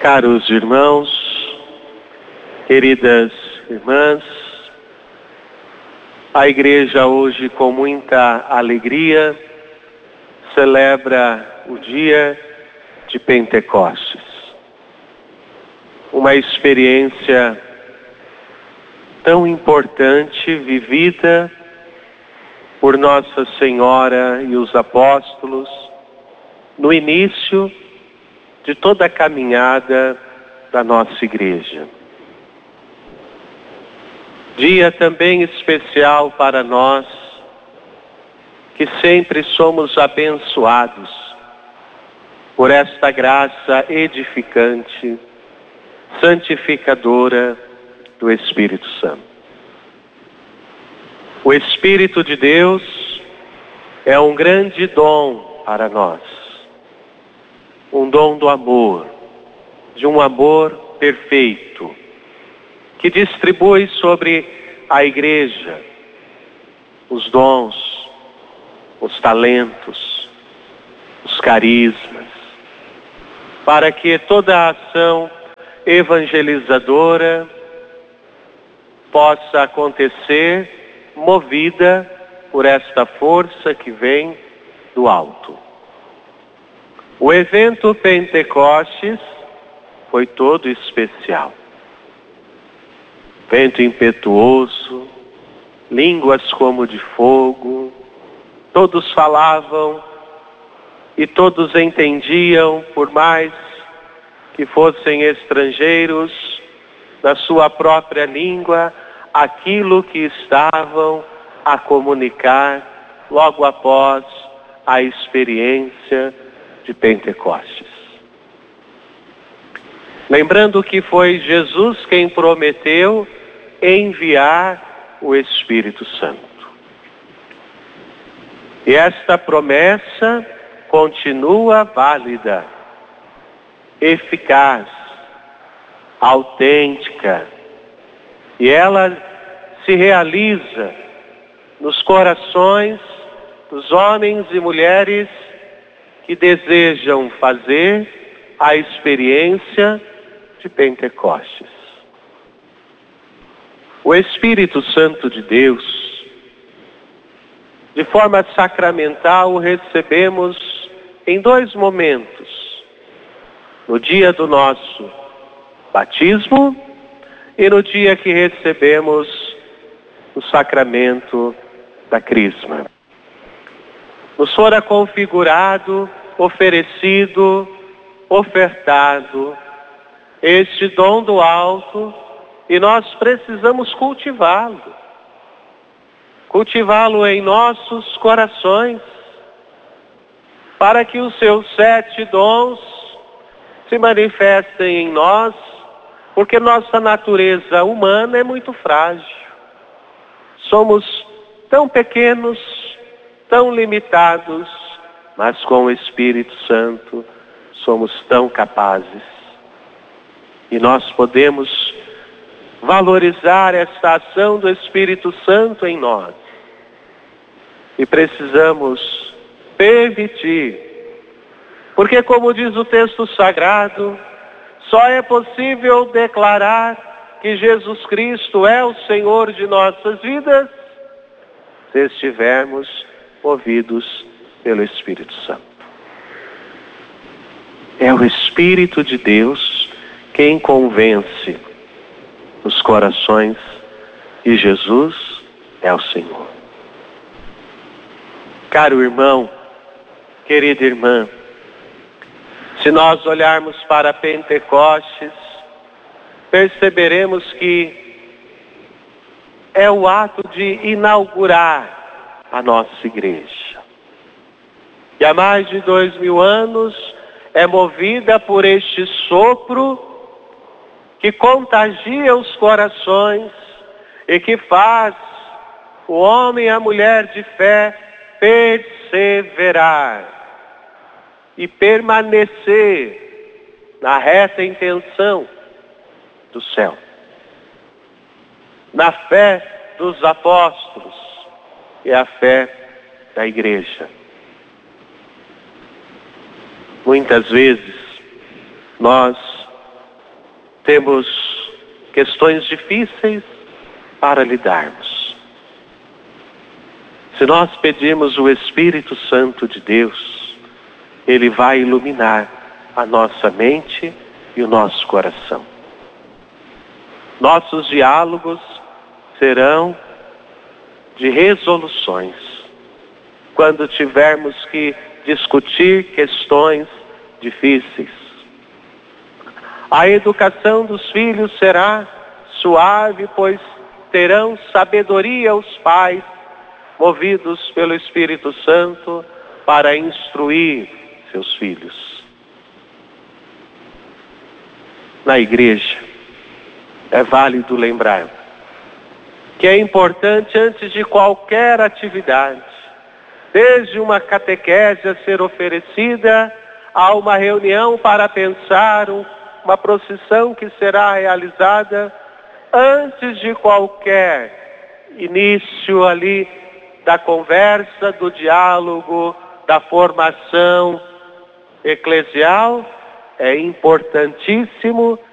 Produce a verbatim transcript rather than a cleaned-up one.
Caros irmãos, queridas irmãs, a Igreja hoje, com muita alegria, celebra o dia de Pentecostes. Uma experiência tão importante, vivida por Nossa Senhora e os apóstolos, no início de toda a caminhada da nossa Igreja. Dia também especial para nós, que sempre somos abençoados por esta graça edificante, santificadora do Espírito Santo. O Espírito de Deus é um grande dom para nós. Um dom do amor, de um amor perfeito, que distribui sobre a Igreja os dons, os talentos, os carismas, para que toda a ação evangelizadora possa acontecer movida por esta força que vem do alto. O evento Pentecostes foi todo especial. Vento impetuoso, línguas como de fogo, todos falavam e todos entendiam, por mais que fossem estrangeiros, na sua própria língua, aquilo que estavam a comunicar logo após a experiência de Pentecostes. Lembrando que foi Jesus quem prometeu enviar o Espírito Santo. E esta promessa continua válida, eficaz, autêntica, e ela se realiza nos corações dos homens e mulheres que desejam fazer a experiência de Pentecostes. O Espírito Santo de Deus, de forma sacramental, o recebemos em dois momentos. No dia do nosso batismo e no dia que recebemos o sacramento da Crisma. Nos fora configurado, oferecido, ofertado este dom do alto e nós precisamos cultivá-lo. Cultivá-lo em nossos corações para que os seus sete dons se manifestem em nós, porque nossa natureza humana é muito frágil. Somos tão pequenos, tão limitados, mas com o Espírito Santo somos tão capazes. E nós podemos valorizar esta ação do Espírito Santo em nós. E precisamos permitir, porque como diz o texto sagrado, só é possível declarar que Jesus Cristo é o Senhor de nossas vidas se estivermos movidos pelo Espírito Santo. É o Espírito de Deus quem convence os corações que Jesus é o Senhor. Caro irmão, querida irmã, se nós olharmos para Pentecostes, perceberemos que é o ato de inaugurar a nossa igreja. E há mais de dois mil anos é movida por este sopro que contagia os corações e que faz o homem e a mulher de fé perseverar e permanecer na reta intenção do céu, na fé dos apóstolos e a fé da igreja. Muitas vezes nós Temos questões difíceis para lidarmos. Se nós pedimos o Espírito Santo de Deus, Ele vai iluminar a nossa mente e o nosso coração. Nossos diálogos serão de resoluções. Quando tivermos que discutir questões difíceis. A educação dos filhos será suave, pois terão sabedoria os pais, movidos pelo Espírito Santo, para instruir seus filhos. Na igreja, é válido lembrar que é importante, antes de qualquer atividade, desde uma catequese a ser oferecida, a uma reunião para pensar, uma procissão que será realizada, antes de qualquer início ali da conversa, do diálogo, da formação eclesial, é importantíssimo